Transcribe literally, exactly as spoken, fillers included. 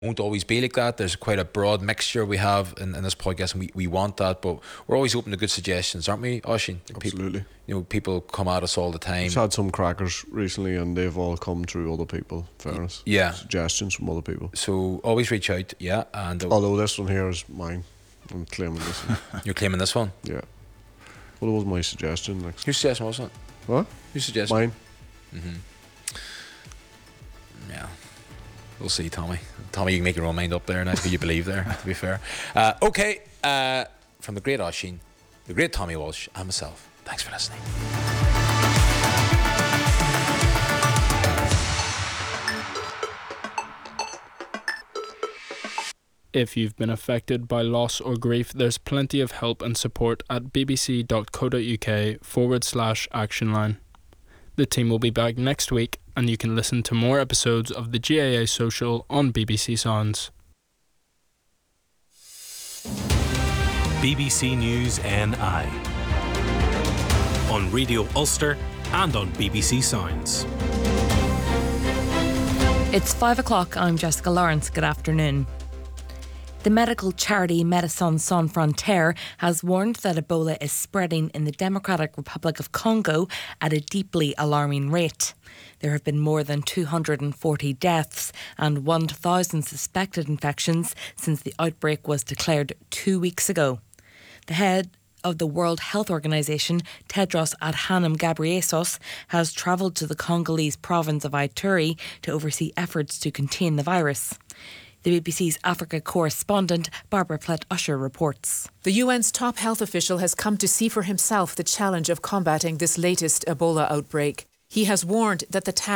won't always be like that. There's quite a broad mixture we have in, in this podcast, and we, we want that, but we're always open to good suggestions, aren't we, Oisín? Absolutely. People, you know, people come at us all the time. We've had some crackers recently, and they've all come through other people, in fairness. Yeah. Suggestions from other people. So always reach out, yeah. And uh, although this one here is mine. I'm claiming this one. You're claiming this one? Yeah. Well, it was my suggestion. Next. Whose suggestion was it? What? Whose suggestion? Mine. Mm-hmm. Yeah. We'll see, Tommy. Tommy, you can make your own mind up there now who you believe there, to be fair. Uh, okay, uh, from the great Oisín, the great Tommy Walsh, and myself, thanks for listening. If you've been affected by loss or grief, there's plenty of help and support at bbc.co.uk forward slash action line. The team will be back next week, and you can listen to more episodes of the G A A Social on B B C Sounds. B B C News N I on Radio Ulster and on B B C Sounds. It's five o'clock. I'm Jessica Lawrence. Good afternoon. The medical charity Médecins Sans Frontières has warned that Ebola is spreading in the Democratic Republic of Congo at a deeply alarming rate. There have been more than two hundred forty deaths and one thousand suspected infections since the outbreak was declared two weeks ago. The head of the World Health Organization, Tedros Adhanom Ghebreyesus, has travelled to the Congolese province of Ituri to oversee efforts to contain the virus. The B B C's Africa correspondent Barbara Plett-Usher reports. The U N's top health official has come to see for himself the challenge of combating this latest Ebola outbreak. He has warned that the task